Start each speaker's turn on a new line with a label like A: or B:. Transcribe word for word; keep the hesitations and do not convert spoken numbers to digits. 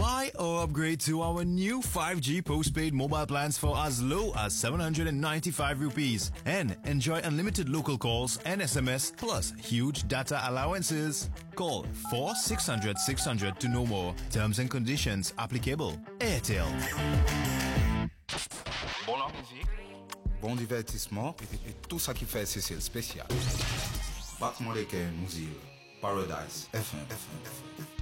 A: Buy or upgrade to our new five G postpaid mobile plans for as low as seven hundred ninety-five rupees and enjoy unlimited local calls and S M S plus huge data allowances. Call four six hundred six hundred to know more. Terms and conditions applicable. Airtel.
B: Bon la musique, bon divertissement et, et tout ça qui fait C C L spécial. Battement les cœurs, nous y Paradise F M. F M. F M.